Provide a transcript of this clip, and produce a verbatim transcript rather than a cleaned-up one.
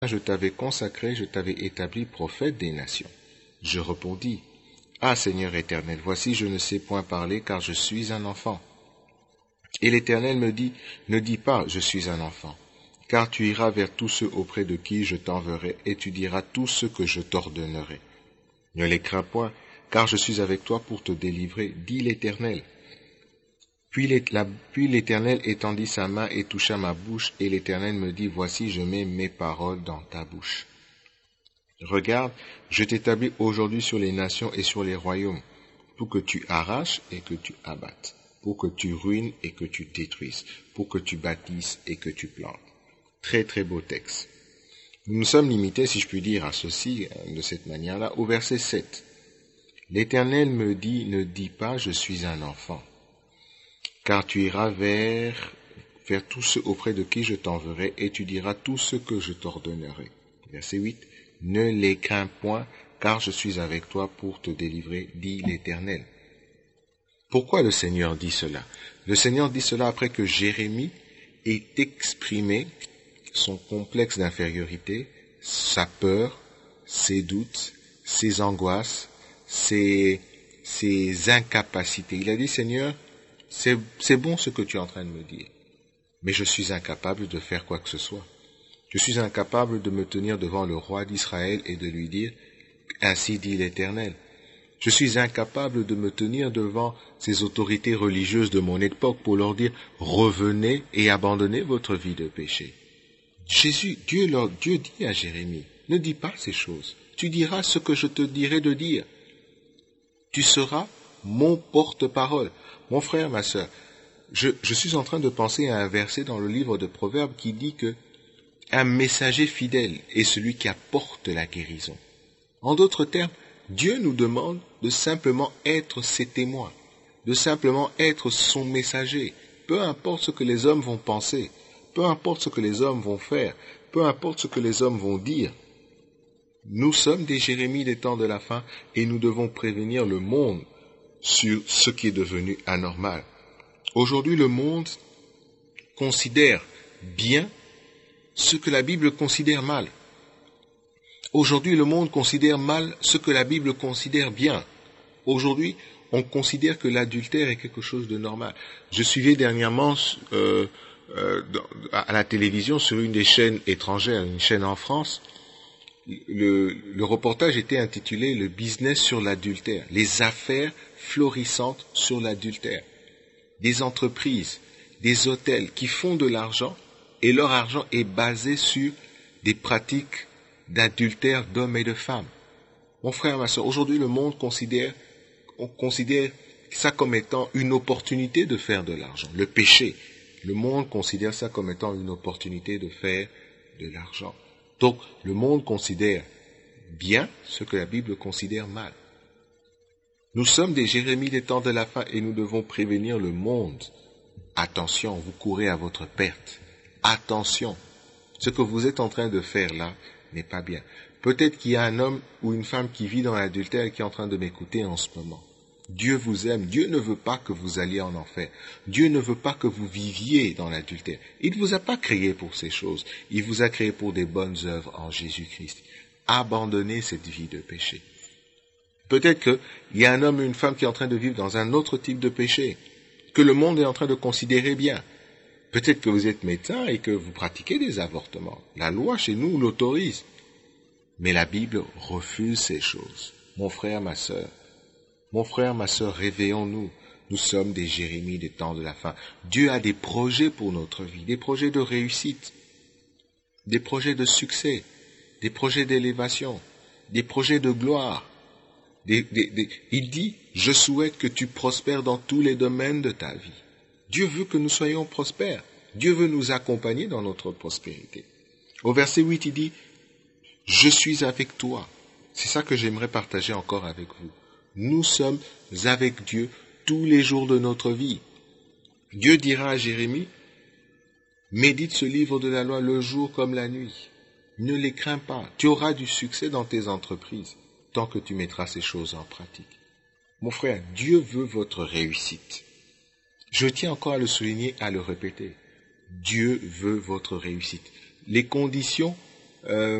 je t'avais consacré, je t'avais établi prophète des nations. Je répondis, Ah Seigneur éternel, voici je ne sais point parler car je suis un enfant. Et l'Éternel me dit, ne dis pas, je suis un enfant, car tu iras vers tous ceux auprès de qui je t'enverrai, et tu diras tout ce que je t'ordonnerai. Ne les crains point, car je suis avec toi pour te délivrer, dit l'Éternel. Puis l'Éternel étendit sa main et toucha ma bouche, et l'Éternel me dit, voici, je mets mes paroles dans ta bouche. Regarde, je t'établis aujourd'hui sur les nations et sur les royaumes, pour que tu arraches et que tu abattes, pour que tu ruines et que tu détruises, pour que tu bâtisses et que tu plantes. Très très beau texte. Nous nous sommes limités, si je puis dire, à ceci, de cette manière-là, au verset sept. L'Éternel me dit, ne dis pas, je suis un enfant, car tu iras vers, vers tous ceux auprès de qui je t'enverrai, et tu diras tout ce que je t'ordonnerai. Verset huit. Ne les crains point, car je suis avec toi pour te délivrer, dit l'Éternel. Pourquoi le Seigneur dit cela? Le Seigneur dit cela après que Jérémie ait exprimé son complexe d'infériorité, sa peur, ses doutes, ses angoisses, ses, ses incapacités. Il a dit, Seigneur, c'est, c'est bon ce que tu es en train de me dire, mais je suis incapable de faire quoi que ce soit. Je suis incapable de me tenir devant le roi d'Israël et de lui dire, ainsi dit l'Éternel. Je suis incapable de me tenir devant ces autorités religieuses de mon époque pour leur dire, revenez et abandonnez votre vie de péché. Jésus, Dieu, leur, Dieu dit à Jérémie, ne dis pas ces choses. Tu diras ce que je te dirai de dire. Tu seras mon porte-parole. Mon frère, ma sœur, je, je suis en train de penser à un verset dans le livre de Proverbes qui dit que un messager fidèle est celui qui apporte la guérison. En d'autres termes, Dieu nous demande de simplement être ses témoins, de simplement être son messager. Peu importe ce que les hommes vont penser, peu importe ce que les hommes vont faire, peu importe ce que les hommes vont dire. Nous sommes des Jérémies des temps de la fin et nous devons prévenir le monde sur ce qui est devenu anormal. Aujourd'hui, le monde considère bien ce que la Bible considère mal. Aujourd'hui, le monde considère mal ce que la Bible considère bien. Aujourd'hui, on considère que l'adultère est quelque chose de normal. Je suivais dernièrement euh, euh, à la télévision sur une des chaînes étrangères, une chaîne en France, le, le reportage était intitulé « Le business sur l'adultère », les affaires florissantes sur l'adultère. Des entreprises, des hôtels qui font de l'argent et leur argent est basé sur des pratiques d'adultère d'hommes et de femmes. Mon frère, ma soeur, aujourd'hui le monde considère, on considère ça comme étant une opportunité de faire de l'argent. Le péché, le monde considère ça comme étant une opportunité de faire de l'argent. Donc, le monde considère bien ce que la Bible considère mal. Nous sommes des Jérémies des temps de la fin et nous devons prévenir le monde. Attention, vous courez à votre perte. Attention, ce que vous êtes en train de faire là n'est pas bien. Peut-être qu'il y a un homme ou une femme qui vit dans l'adultère et qui est en train de m'écouter en ce moment. Dieu vous aime. Dieu ne veut pas que vous alliez en enfer. Dieu ne veut pas que vous viviez dans l'adultère. Il ne vous a pas créé pour ces choses. Il vous a créé pour des bonnes œuvres en Jésus-Christ. Abandonnez cette vie de péché. Peut-être qu'il y a un homme ou une femme qui est en train de vivre dans un autre type de péché, que le monde est en train de considérer bien. Peut-être que vous êtes médecin et que vous pratiquez des avortements. La loi chez nous l'autorise. Mais la Bible refuse ces choses. Mon frère, ma sœur, mon frère, ma sœur, réveillons-nous. Nous sommes des Jérémies des temps de la fin. Dieu a des projets pour notre vie, des projets de réussite, des projets de succès, des projets d'élévation, des projets de gloire. Des, des, des... Il dit, je souhaite que tu prospères dans tous les domaines de ta vie. Dieu veut que nous soyons prospères. Dieu veut nous accompagner dans notre prospérité. Au verset huit, il dit, je suis avec toi. C'est ça que j'aimerais partager encore avec vous. Nous sommes avec Dieu tous les jours de notre vie. Dieu dira à Jérémie, médite ce livre de la loi le jour comme la nuit. Ne les crains pas. Tu auras du succès dans tes entreprises tant que tu mettras ces choses en pratique. Mon frère, Dieu veut votre réussite. Je tiens encore à le souligner, à le répéter. Dieu veut votre réussite. Les conditions Euh,